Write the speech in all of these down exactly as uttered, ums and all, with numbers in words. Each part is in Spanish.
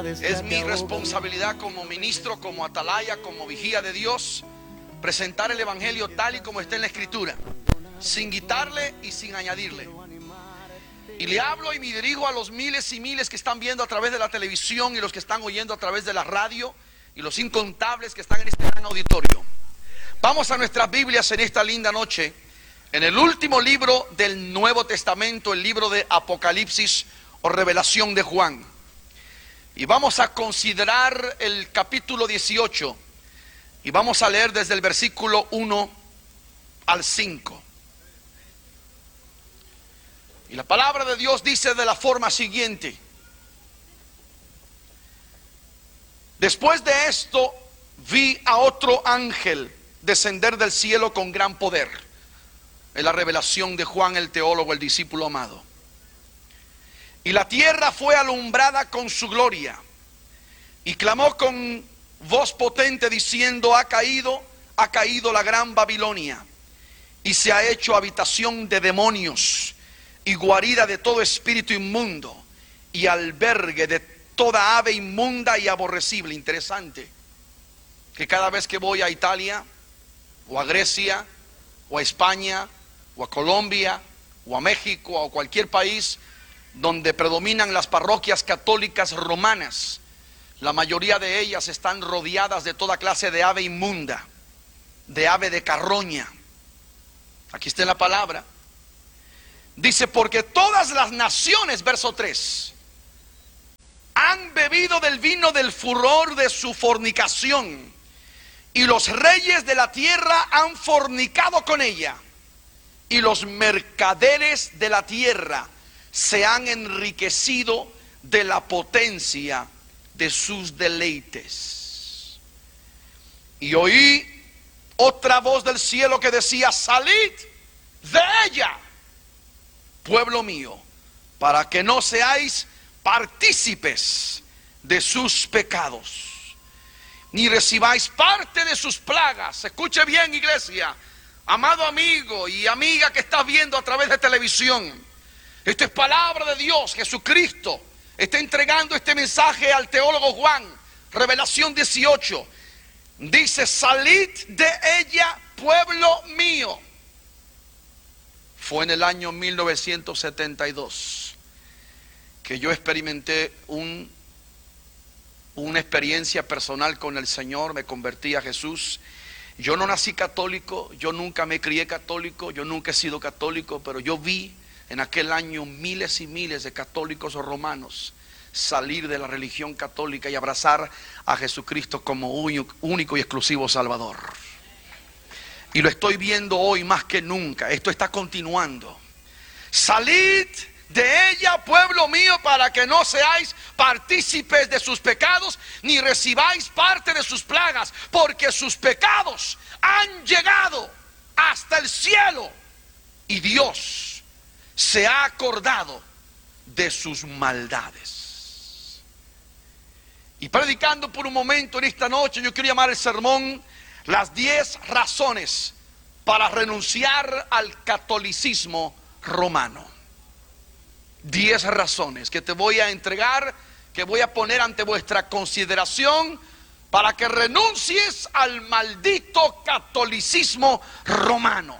Es mi responsabilidad como ministro, como atalaya, como vigía de Dios, presentar el evangelio tal y como está en la escritura, sin quitarle y sin añadirle. Y le hablo y me dirijo a los miles y miles que están viendo a través de la televisión y los que están oyendo a través de la radio y los incontables que están en este gran auditorio. Vamos a nuestras Biblias en esta linda noche, en el último libro del Nuevo Testamento, el libro de Apocalipsis o Revelación de Juan. Y vamos a considerar el capítulo dieciocho y vamos a leer desde el versículo uno al cinco. Y la palabra de Dios dice de la forma siguiente: después de esto vi a otro ángel descender del cielo con gran poder. Es la revelación de Juan el teólogo, el discípulo amado. Y la tierra fue alumbrada con su gloria. Y clamó con voz potente diciendo: ha caído, ha caído la gran Babilonia, y se ha hecho habitación de demonios, y guarida de todo espíritu inmundo, y albergue de toda ave inmunda y aborrecible. Interesante que cada vez que voy a Italia, o a Grecia, o a España, o a Colombia, o a México, o a cualquier país donde predominan las parroquias católicas romanas, la mayoría de ellas están rodeadas de toda clase de ave inmunda, de ave de carroña. Aquí está la palabra. Dice: porque todas las naciones, verso tres, han bebido del vino del furor de su fornicación, y los reyes de la tierra han fornicado con ella, y los mercaderes de la tierra se han enriquecido de la potencia de sus deleites. Y oí otra voz del cielo que decía: salid de ella, pueblo mío, para que no seáis partícipes de sus pecados, ni recibáis parte de sus plagas. Escuche bien, iglesia, amado amigo y amiga que estás viendo a través de televisión. Esto es palabra de Dios. Jesucristo está entregando este mensaje al teólogo Juan. Revelación dieciocho. Dice: salid de ella, pueblo mío. Fue en el año mil novecientos setenta y dos que yo experimenté un, una experiencia personal con el Señor. Me convertí a Jesús. Yo no nací católico, yo nunca me crié católico, yo nunca he sido católico, pero yo vi en aquel año miles y miles de católicos o romanos salir de la religión católica y abrazar a Jesucristo como único y exclusivo Salvador. Y lo estoy viendo hoy más que nunca. Esto está continuando. Salid de ella, pueblo mío, para que no seáis partícipes de sus pecados, ni recibáis parte de sus plagas, porque sus pecados han llegado hasta el cielo, y Dios se ha acordado de sus maldades. Y predicando por un momento en esta noche, yo quiero llamar el sermón: las diez razones para renunciar al catolicismo romano. Diez razones que te voy a entregar, que voy a poner ante vuestra consideración, para que renuncies al maldito catolicismo romano.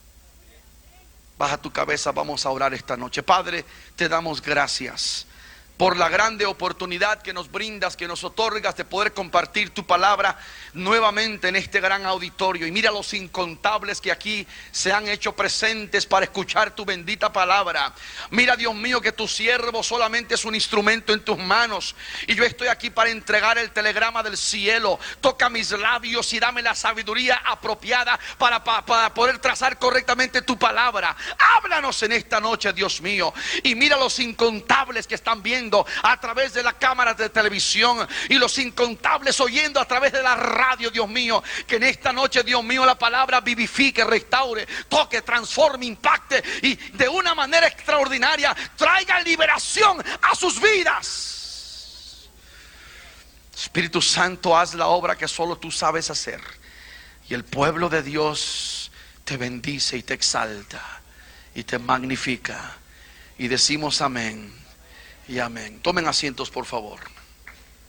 Baja tu cabeza, vamos a orar esta noche. Padre, te damos gracias por la grande oportunidad que nos brindas, que nos otorgas de poder compartir tu palabra nuevamente en este gran auditorio. Y mira los incontables que aquí se han hecho presentes para escuchar tu bendita palabra. Mira, Dios mío, que tu siervo solamente es un instrumento en tus manos, y yo estoy aquí para entregar el telegrama del cielo. Toca mis labios y dame la sabiduría apropiada para, para, para poder trazar correctamente tu palabra. Háblanos en esta noche, Dios mío. Y mira los incontables que están viendo a través de las cámaras de televisión, y los incontables oyendo a través de la radio, Dios mío. Que en esta noche, Dios mío, la palabra vivifique, restaure, toque, transforme, impacte, y de una manera extraordinaria traiga liberación a sus vidas. Espíritu Santo, haz la obra que solo tú sabes hacer, y el pueblo de Dios te bendice y te exalta y te magnifica, y decimos amén y amén. Tomen asientos, por favor.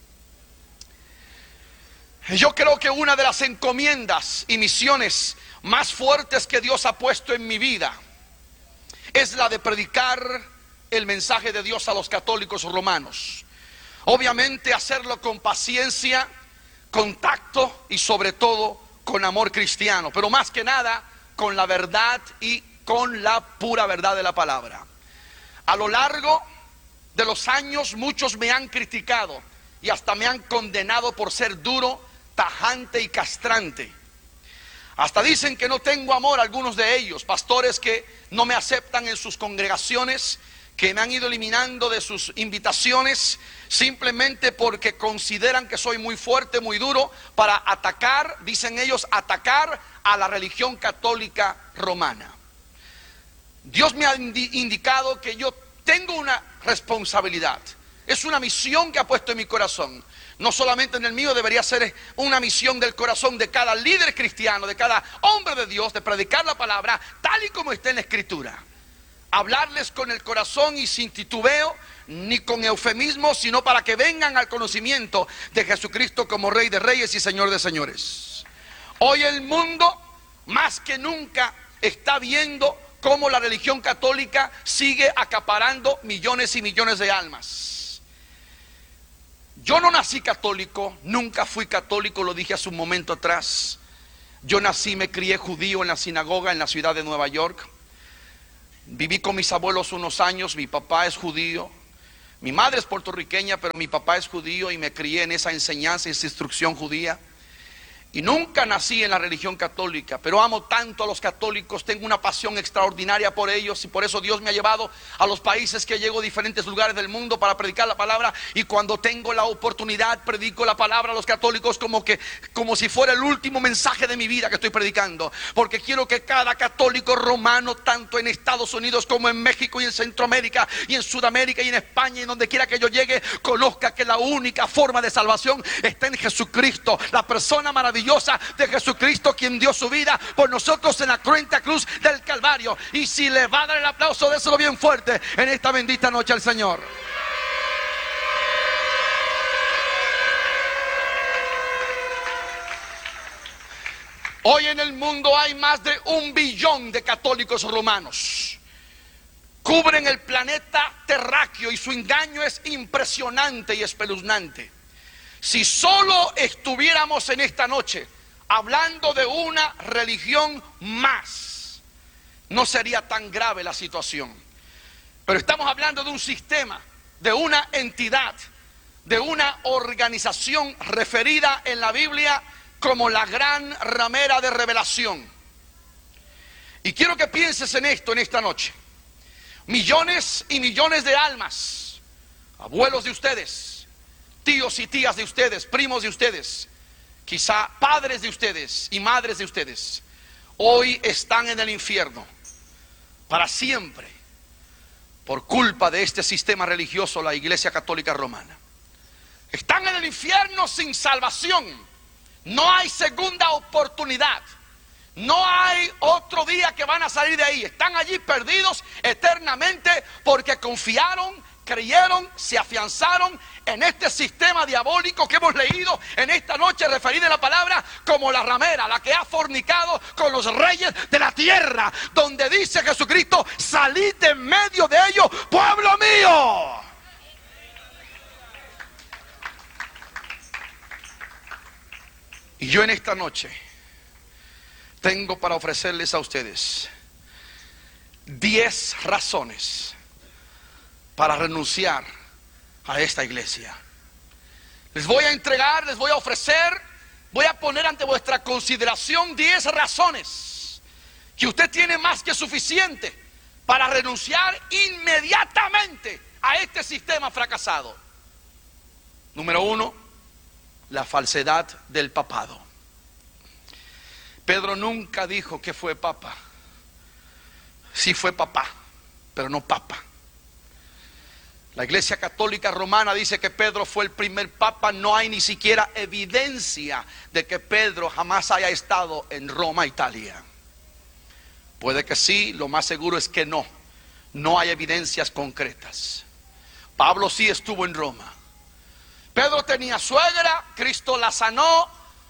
Yo creo que una de las encomiendas y misiones más fuertes que Dios ha puesto en mi vida es la de predicar el mensaje de Dios a los católicos romanos. Obviamente hacerlo con paciencia, con tacto y sobre todo con amor cristiano, pero más que nada con la verdad y con la pura verdad de la palabra. A lo largo de los años muchos me han criticado y hasta me han condenado por ser duro, tajante y castrante. Hasta dicen que no tengo amor, algunos de ellos, pastores que no me aceptan en sus congregaciones, que me han ido eliminando de sus invitaciones simplemente porque consideran que soy muy fuerte, muy duro para atacar, dicen ellos, atacar a la religión católica romana. Dios me ha indicado que yo tengo una responsabilidad, es una misión que ha puesto en mi corazón. No solamente en el mío, debería ser una misión del corazón de cada líder cristiano, de cada hombre de Dios, de predicar la palabra tal y como está en la Escritura. Hablarles con el corazón y sin titubeo, ni con eufemismo, sino para que vengan al conocimiento de Jesucristo como Rey de Reyes y Señor de Señores. Hoy el mundo más que nunca está viendo cómo la religión católica sigue acaparando millones y millones de almas. Yo no nací católico, nunca fui católico, lo dije hace un momento atrás. Yo nací, me crié judío en la sinagoga en la ciudad de Nueva York. Viví con mis abuelos unos años, mi papá es judío. Mi madre es puertorriqueña, pero mi papá es judío y me crié en esa enseñanza, esa instrucción judía. Y nunca nací en la religión católica, pero amo tanto a los católicos, tengo una pasión extraordinaria por ellos y por eso Dios me ha llevado a los países que llego, a diferentes lugares del mundo para predicar la palabra. Y cuando tengo la oportunidad predico la palabra a los católicos como que como si fuera el último mensaje de mi vida que estoy predicando, porque quiero que cada católico romano, tanto en Estados Unidos como en México y en Centroamérica y en Sudamérica y en España y en donde quiera que yo llegue, conozca que la única forma de salvación está en Jesucristo, la persona maravillosa de Jesucristo, quien dio su vida por nosotros en la cruenta cruz del Calvario. Y si le va a dar el aplauso, déselo bien fuerte en esta bendita noche al Señor. Hoy en el mundo hay más de un billón de católicos romanos. Cubren el planeta terráqueo y su engaño es impresionante y espeluznante. Si solo estuviéramos en esta noche hablando de una religión más, no sería tan grave la situación. Pero estamos hablando de un sistema, de una entidad, de una organización referida en la Biblia como la gran ramera de revelación. Y quiero que pienses en esto en esta noche. Millones y millones de almas, abuelos de ustedes, tíos y tías de ustedes, primos de ustedes, quizá padres de ustedes y madres de ustedes, hoy están en el infierno para siempre por culpa de este sistema religioso, la Iglesia Católica Romana. Están en el infierno sin salvación. No hay segunda oportunidad. No hay otro día que van a salir de ahí. Están allí perdidos eternamente porque confiaron, creyeron, se afianzaron en este sistema diabólico que hemos leído en esta noche, referida en la palabra como la ramera, la que ha fornicado con los reyes de la tierra, donde dice Jesucristo: salid de en medio de ellos, pueblo mío. Y yo en esta noche tengo para ofrecerles a ustedes diez razones para renunciar a esta iglesia. Les voy a entregar, les voy a ofrecer, voy a poner ante vuestra consideración diez razones que usted tiene más que suficiente para renunciar inmediatamente a este sistema fracasado. Número uno, la falsedad del papado. Pedro nunca dijo que fue papa. Sí fue papá, pero no papa. La Iglesia Católica Romana dice que Pedro fue el primer papa. No hay ni siquiera evidencia de que Pedro jamás haya estado en Roma, Italia. Puede que sí, lo más seguro es que no. No hay evidencias concretas. Pablo sí estuvo en Roma. Pedro tenía suegra, Cristo la sanó,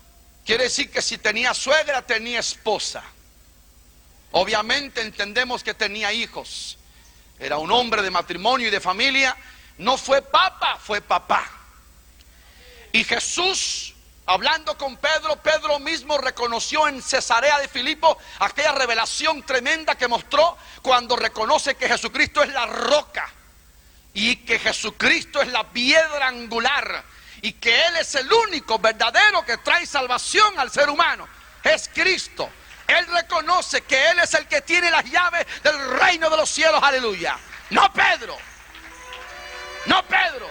Quiere decir que si tenía suegra, tenía esposa. Obviamente entendemos que tenía hijos. Era un hombre de matrimonio y de familia. No fue papa, fue papá. Y Jesús, hablando con Pedro, Pedro mismo reconoció en Cesarea de Filipo aquella revelación tremenda que mostró cuando reconoce que Jesucristo es la roca y que Jesucristo es la piedra angular y que Él es el único verdadero que trae salvación al ser humano. Es Cristo. Él reconoce que Él es el que tiene las llaves del reino de los cielos. Aleluya. No Pedro. No Pedro.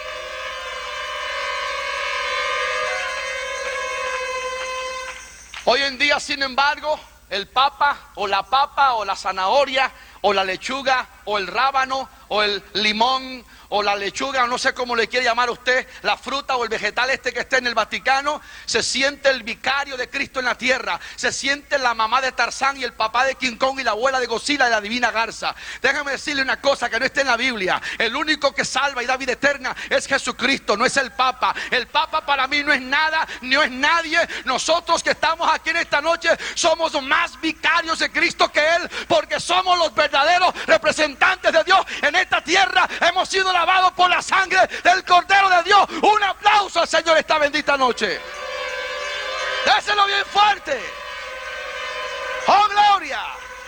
Hoy en día, sin embargo, el papa o la papa o la zanahoria o la lechuga o el rábano o el limón o la lechuga, no sé cómo le quiere llamar usted, la fruta o el vegetal este que está en el Vaticano, se siente el vicario de Cristo en la tierra, se siente la mamá de Tarzán y el papá de King Kong y la abuela de Godzilla y la divina garza. Déjame decirle una cosa que no está en la Biblia: el único que salva y da vida eterna es Jesucristo, no es el papa. El papa para mí no es nada, no es nadie. Nosotros que estamos aquí en esta noche somos más vicarios de Cristo que Él, porque somos los verdaderos representantes de Dios en esta tierra. Hemos sido lavados por la sangre del Cordero de Dios. Un aplauso al Señor esta bendita noche. Déselo bien fuerte. ¡Oh, gloria!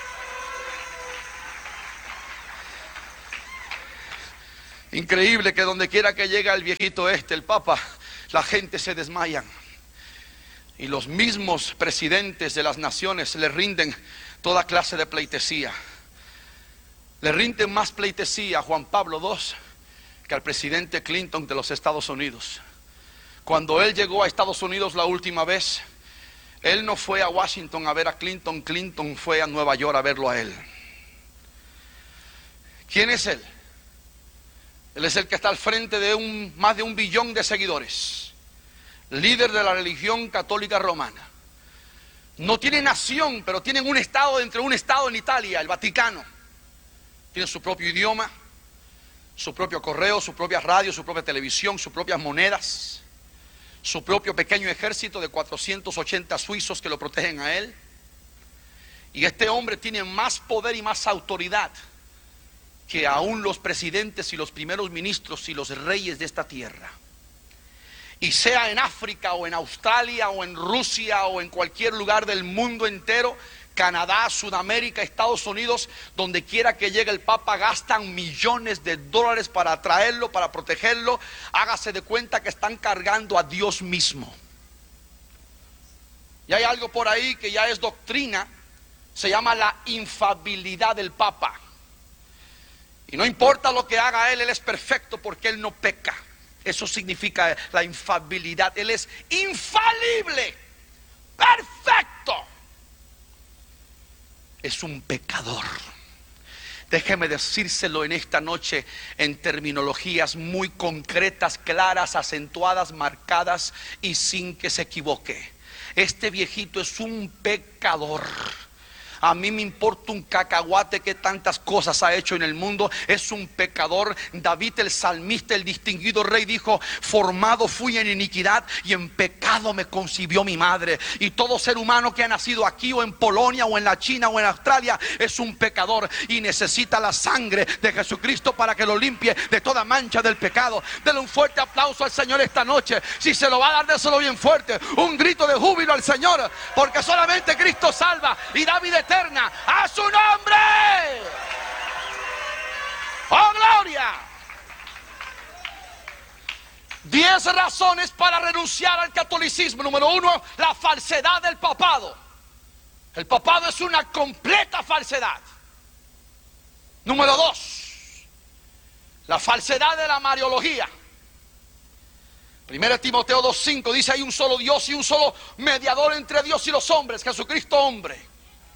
Increíble que donde quiera que llega el viejito este, el papa, la gente se desmayan. Y los mismos presidentes de las naciones le rinden toda clase de pleitesía. Le rinden más pleitesía a Juan Pablo segundo que al presidente Clinton de los Estados Unidos. Cuando él llegó a Estados Unidos la última vez, él no fue a Washington a ver a Clinton, Clinton fue a Nueva York a verlo a él. ¿Quién es él? Él es el que está al frente de un, más de un billón de seguidores, líder de la religión católica romana. No tiene nación, pero tienen un estado dentro de un estado en Italia, el Vaticano. Tiene su propio idioma, su propio correo, su propia radio, su propia televisión, sus propias monedas, su propio pequeño ejército de cuatrocientos ochenta suizos que lo protegen a él. Y este hombre tiene más poder y más autoridad que aún los presidentes y los primeros ministros y los reyes de esta tierra. Y sea en África o en Australia o en Rusia o en cualquier lugar del mundo entero, Canadá, Sudamérica, Estados Unidos, donde quiera que llegue el Papa, gastan millones de dólares para traerlo, para protegerlo. Hágase de cuenta que están cargando a Dios mismo. Y hay algo por ahí que ya es doctrina, se llama la infalibilidad del Papa. Y no importa lo que haga él, él es perfecto porque él no peca. Eso significa la infalibilidad. Él es infalible, perfecto. Es un pecador. Déjeme decírselo en esta noche en terminologías muy concretas, claras, acentuadas, marcadas y sin que se equivoque. Este viejito es un pecador. A mí me importa un cacahuate que tantas cosas ha hecho en el mundo. Es un pecador. David el salmista, el distinguido rey, dijo: formado fui en iniquidad y en pecado me concibió mi madre. Y todo ser humano que ha nacido aquí o en Polonia o en la China o en Australia es un pecador y necesita la sangre de Jesucristo para que lo limpie de toda mancha del pecado. Denle un fuerte aplauso al Señor esta noche. Si se lo va a dar, déselo bien fuerte. Un grito de júbilo al Señor, porque solamente Cristo salva y da vida eterna. A su nombre. Oh, gloria. Diez razones para renunciar al catolicismo. Número uno, la falsedad del papado. El papado es una completa falsedad. Número dos, la falsedad de la mariología. Primera Timoteo dos cinco dice: hay un solo Dios y un solo mediador entre Dios y los hombres, Jesucristo hombre.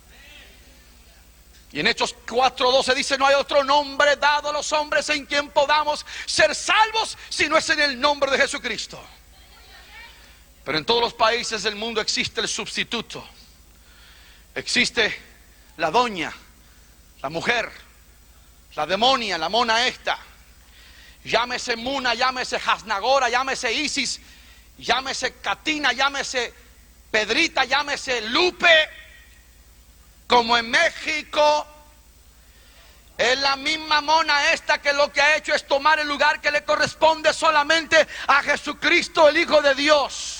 Y en Hechos cuatro doce dice: no hay otro nombre dado a los hombres en quien podamos ser salvos si no es en el nombre de Jesucristo. Pero en todos los países del mundo existe el sustituto. Existe la doña, la mujer, la demonia, la mona esta. Llámese Muna, llámese Hasnagora, llámese Isis, llámese Catina, llámese Pedrita, llámese Lupe, como en México. Es la misma mona esta que lo que ha hecho es tomar el lugar que le corresponde solamente a Jesucristo, el Hijo de Dios.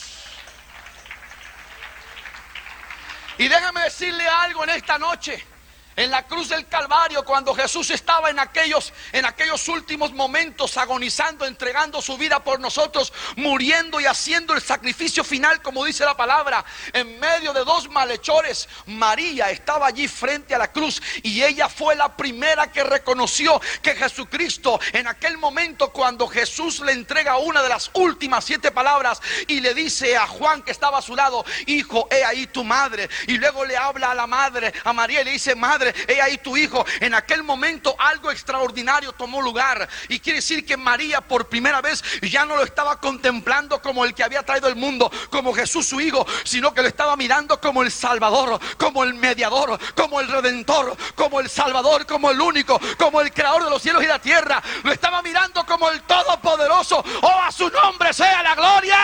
Y déjame decirle algo en esta noche. En la cruz del Calvario, cuando Jesús estaba en aquellos, en aquellos últimos momentos, agonizando, entregando su vida por nosotros, muriendo y haciendo el sacrificio final, como dice la palabra, en medio de dos malhechores, María estaba allí frente a la cruz, y ella fue la primera que reconoció que Jesucristo, en aquel momento cuando Jesús le entrega una de las últimas siete palabras y le dice a Juan que estaba a su lado: hijo, he ahí tu madre. Y luego le habla a la madre, a María, y le dice: madre, he ahí tu hijo. En aquel momento algo extraordinario tomó lugar, y quiere decir que María por primera vez ya no lo estaba contemplando como el que había traído el mundo, como Jesús su hijo, sino que lo estaba mirando como el Salvador, como el mediador, como el Redentor, como el Salvador, como el único, como el creador de los cielos y la tierra. Lo estaba mirando como el Todopoderoso. Oh, a su nombre sea la gloria.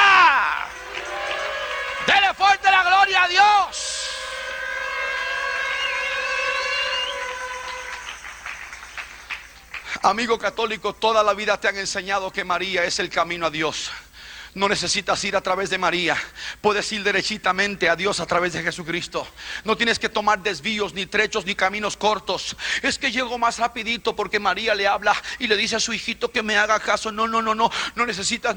Dele fuerte la gloria a Dios. Amigo católico, toda la vida te han enseñado que María es el camino a Dios. No necesitas ir a través de María, puedes ir derechitamente a Dios a través de Jesucristo. No tienes que tomar desvíos, ni trechos, ni caminos cortos. Es que llego más rapidito porque María le habla y le dice a su hijito que me haga caso. No, no, no, no, no necesitas